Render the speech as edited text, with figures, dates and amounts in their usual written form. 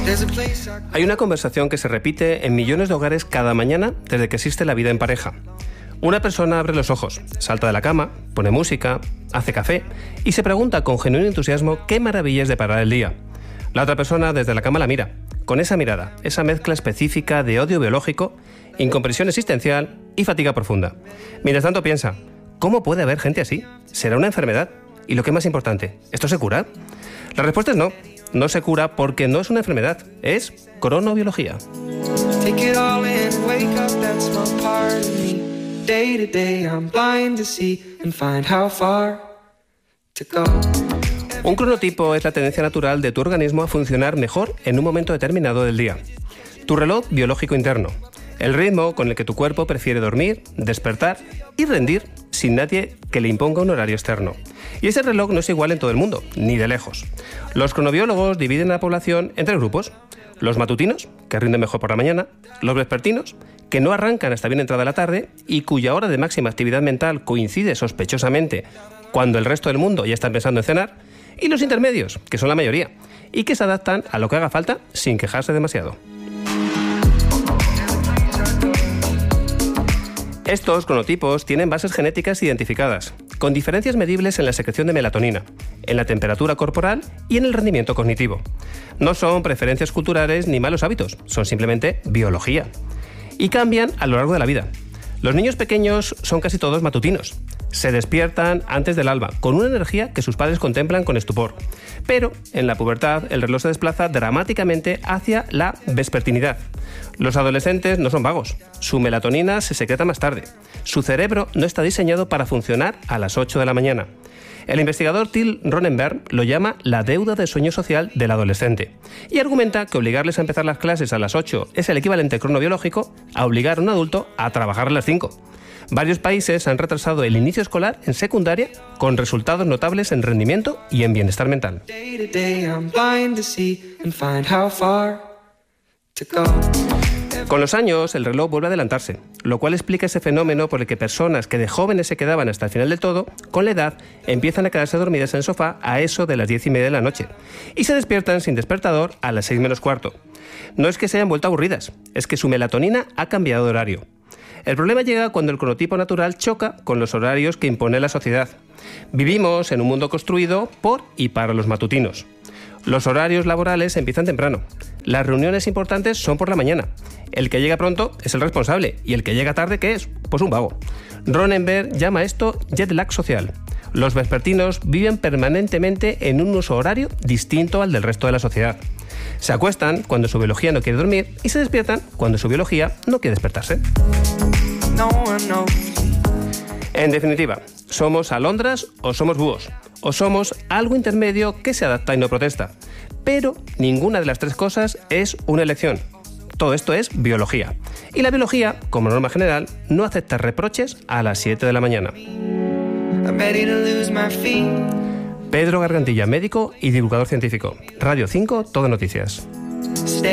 Hay una conversación que se repite en millones de hogares cada mañana desde que existe la vida en pareja. Una persona abre los ojos, salta de la cama, pone música, hace café y se pregunta con genuino entusiasmo qué maravilla es deparar el día. La otra persona desde la cama la mira, con esa mirada, esa mezcla específica de odio biológico, incomprensión existencial y fatiga profunda. Mientras tanto piensa, ¿cómo puede haber gente así? ¿Será una enfermedad? Y lo que es más importante, ¿esto se cura? La respuesta es no. No se cura porque no es una enfermedad, es cronobiología. Un cronotipo es la tendencia natural de tu organismo a funcionar mejor en un momento determinado del día. Tu reloj biológico interno, el ritmo con el que tu cuerpo prefiere dormir, despertar y rendir sin nadie que le imponga un horario externo. Y ese reloj no es igual en todo el mundo, ni de lejos. Los cronobiólogos dividen a la población en tres grupos. Los matutinos, que rinden mejor por la mañana, los vespertinos, que no arrancan hasta bien entrada la tarde y cuya hora de máxima actividad mental coincide sospechosamente cuando el resto del mundo ya está pensando en cenar, y los intermedios, que son la mayoría, y que se adaptan a lo que haga falta sin quejarse demasiado. Estos cronotipos tienen bases genéticas identificadas, con diferencias medibles en la secreción de melatonina, en la temperatura corporal y en el rendimiento cognitivo. No son preferencias culturales ni malos hábitos, son simplemente biología. Y cambian a lo largo de la vida. Los niños pequeños son casi todos matutinos. Se despiertan antes del alba, con una energía que sus padres contemplan con estupor. Pero en la pubertad el reloj se desplaza dramáticamente hacia la vespertinidad. Los adolescentes no son vagos. Su melatonina se secreta más tarde. Su cerebro no está diseñado para funcionar a las 8 de la mañana. El investigador Till Ronenberg lo llama la deuda de sueño social del adolescente y argumenta que obligarles a empezar las clases a las 8 es el equivalente cronobiológico a obligar a un adulto a trabajar a las 5. Varios países han retrasado el inicio escolar en secundaria con resultados notables en rendimiento y en bienestar mental. Con los años, el reloj vuelve a adelantarse, lo cual explica ese fenómeno por el que personas que de jóvenes se quedaban hasta el final del todo, con la edad, empiezan a quedarse dormidas en el sofá a eso de las 10:30 de la noche y se despiertan sin despertador a las 6 menos cuarto. No es que se hayan vuelto aburridas, es que su melatonina ha cambiado de horario. El problema llega cuando el cronotipo natural choca con los horarios que impone la sociedad. Vivimos en un mundo construido por y para los matutinos. Los horarios laborales empiezan temprano. Las reuniones importantes son por la mañana. El que llega pronto es el responsable y el que llega tarde, ¿qué es? Pues un vago. Ronenberg llama esto jet lag social. Los vespertinos viven permanentemente en un uso horario distinto al del resto de la sociedad. Se acuestan cuando su biología no quiere dormir y se despiertan cuando su biología no quiere despertarse. En definitiva, ¿somos alondras o somos búhos? O somos algo intermedio que se adapta y no protesta. Pero ninguna de las tres cosas es una elección. Todo esto es biología. Y la biología, como norma general, no acepta reproches a las 7 de la mañana. Pedro Gargantilla, médico y divulgador científico. Radio 5, Todo Noticias.